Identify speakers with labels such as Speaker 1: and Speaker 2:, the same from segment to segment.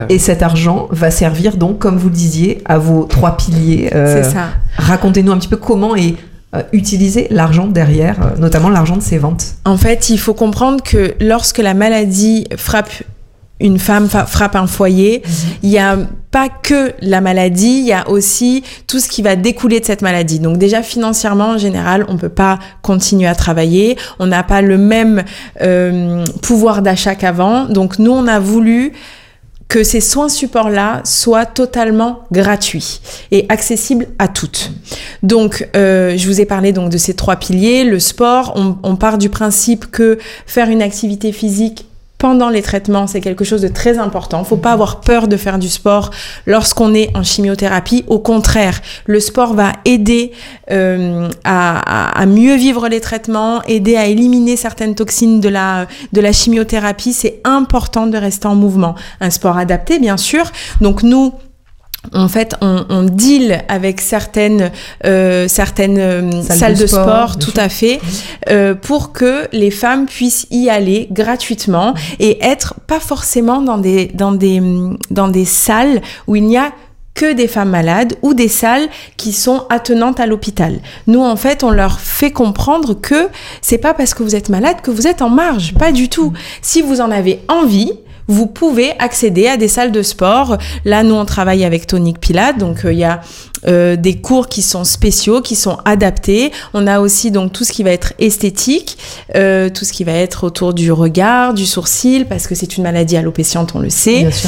Speaker 1: Et cet argent va servir donc, comme vous le disiez, à vos 3 piliers.
Speaker 2: C'est ça.
Speaker 1: Racontez-nous un petit peu comment est utilisé l'argent derrière, notamment l'argent de ces ventes.
Speaker 2: En fait, il faut comprendre que lorsque la maladie frappe une femme, frappe un foyer, il n'y a pas que la maladie, il y a aussi tout ce qui va découler de cette maladie. Donc déjà, financièrement, en général, on ne peut pas continuer à travailler. On n'a pas le même pouvoir d'achat qu'avant. Donc nous, on a voulu que ces soins supports-là soient totalement gratuits et accessibles à toutes. Donc, je vous ai parlé donc de ces 3 piliers. Le sport, on part du principe que faire une activité physique pendant les traitements, c'est quelque chose de très important. Faut pas avoir peur de faire du sport lorsqu'on est en chimiothérapie. Au contraire, le sport va aider à mieux vivre les traitements, aider à éliminer certaines toxines de la chimiothérapie. C'est important de rester en mouvement. Un sport adapté, bien sûr. Donc nous, en fait, on deal avec certaines salles de sport, tout à fait, pour que les femmes puissent y aller gratuitement et être pas forcément dans des salles où il n'y a que des femmes malades ou des salles qui sont attenantes à l'hôpital. Nous, en fait, on leur fait comprendre que c'est pas parce que vous êtes malade que vous êtes en marge, pas du tout. Si vous en avez envie, vous pouvez accéder à des salles de sport. Là, nous, on travaille avec Tonic Pilates. Donc, il y a des cours qui sont spéciaux, qui sont adaptés. On a aussi donc tout ce qui va être esthétique, tout ce qui va être autour du regard, du sourcil, parce que c'est une maladie alopéciente, on le sait.
Speaker 1: Bien sûr.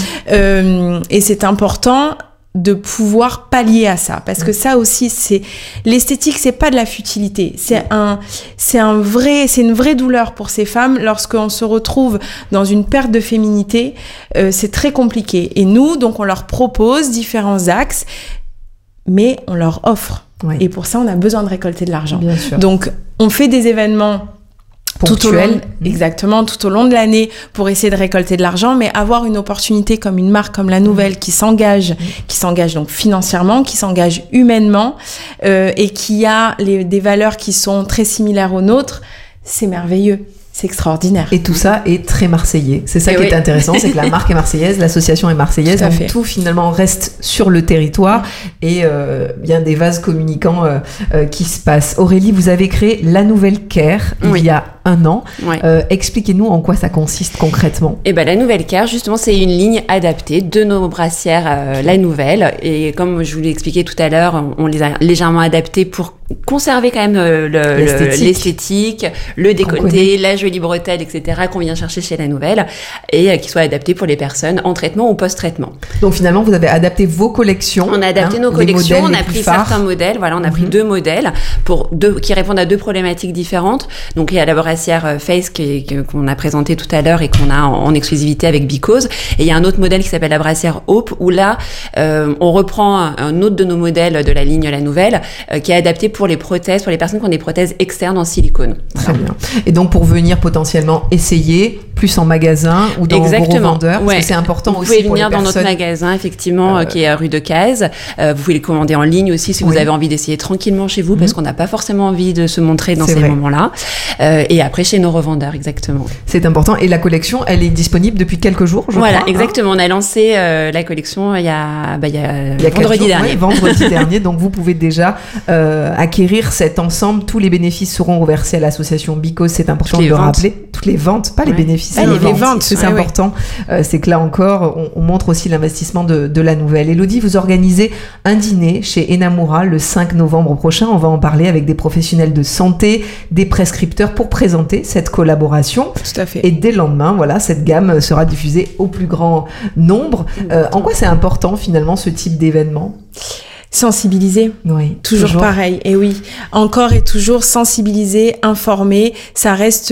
Speaker 2: Et c'est important de pouvoir pallier à ça, parce que ça aussi, c'est l'esthétique, c'est pas de la futilité, c'est une vraie douleur pour ces femmes lorsqu'on se retrouve dans une perte de féminité. C'est très compliqué, et nous, donc, on leur propose différents axes, mais on leur offre.
Speaker 1: Oui.
Speaker 2: Et pour ça, on a besoin de récolter de l'argent.
Speaker 1: Bien sûr.
Speaker 2: Donc, on fait des événements tout au long de l'année pour essayer de récolter de l'argent, mais avoir une opportunité comme une marque comme La Nouvelle qui s'engage donc financièrement, qui s'engage humainement, et qui a des valeurs qui sont très similaires aux nôtres, c'est merveilleux. C'est extraordinaire.
Speaker 1: Et tout ça est très marseillais. C'est ça qui est intéressant, c'est que la marque est marseillaise, l'association est marseillaise, donc tout finalement reste sur le territoire, et bien des vases communicants qui se passent. Aurélie, vous avez créé La Nouvelle Care il y a 1 an. Expliquez-nous en quoi ça consiste concrètement.
Speaker 3: Et ben, La Nouvelle Care, justement, c'est une ligne adaptée de nos brassières La Nouvelle. Et comme je vous l'ai expliqué tout à l'heure, on les a légèrement adaptées pour conserver quand même l'esthétique, le décolleté, la jolie bretelle, etc., qu'on vient chercher chez La Nouvelle, et qui soit adapté pour les personnes en traitement ou post-traitement.
Speaker 1: Donc finalement, vous avez adapté vos collections.
Speaker 3: On a adapté nos collections, on a pris certains modèles. Voilà, on a pris 2 modèles qui répondent à 2 problématiques différentes. Donc il y a la brassière Face qu'on a présentée tout à l'heure et qu'on a en exclusivité avec Because. Et il y a un autre modèle qui s'appelle la brassière Hope, où là, on reprend un autre de nos modèles de la ligne La Nouvelle, qui est adapté pour les prothèses, pour les personnes qui ont des prothèses externes en silicone.
Speaker 1: Très bien. Et donc pour venir potentiellement essayer, plus en magasin ou dans vos revendeurs, parce que c'est important aussi pour les personnes. Vous pouvez venir
Speaker 3: dans notre magasin, effectivement, qui est à rue de Cazes. Vous pouvez les commander en ligne aussi si vous avez envie d'essayer tranquillement chez vous, parce qu'on n'a pas forcément envie de se montrer dans ces moments-là. Et après, chez nos revendeurs, exactement.
Speaker 1: C'est important. Et la collection, elle est disponible depuis quelques jours, je crois.
Speaker 3: Voilà, exactement. On a lancé la collection il y a vendredi dernier.
Speaker 1: Vendredi dernier. Donc, vous pouvez déjà acquérir cet ensemble. Tous les bénéfices seront reversés à l'association Because. C'est important de le rappeler. Toutes les ventes, pas les bénéfices.
Speaker 2: Les ventes,
Speaker 1: c'est important. C'est que là encore, on montre aussi l'investissement de La Nouvelle. Élodie, vous organisez un dîner chez Enamura le 5 novembre prochain. On va en parler avec des professionnels de santé, des prescripteurs pour présenter cette collaboration.
Speaker 2: Tout à fait.
Speaker 1: Et dès le lendemain, voilà, cette gamme sera diffusée au plus grand nombre. En quoi c'est important finalement ce type d'événement ?
Speaker 2: Sensibiliser, toujours pareil, et oui, encore et toujours sensibiliser, informer, ça reste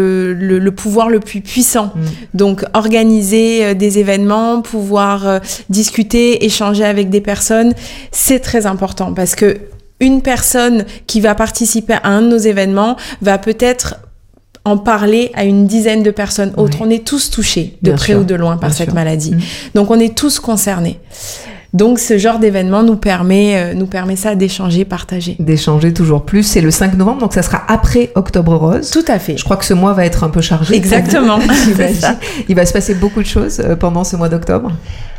Speaker 2: le pouvoir le plus puissant. Donc organiser des événements, pouvoir discuter, échanger avec des personnes, c'est très important, parce que une personne qui va participer à un de nos événements va peut-être en parler à une dizaine de personnes autres. On est tous touchés de près ou de loin par cette maladie. Donc on est tous concernés. Donc, ce genre d'événement nous permet ça d'échanger, partager.
Speaker 1: D'échanger toujours plus. C'est le 5 novembre, donc ça sera après Octobre Rose.
Speaker 2: Tout à fait.
Speaker 1: Je crois que ce mois va être un peu chargé.
Speaker 2: Exactement.
Speaker 1: Il va se passer beaucoup de choses pendant ce mois d'octobre.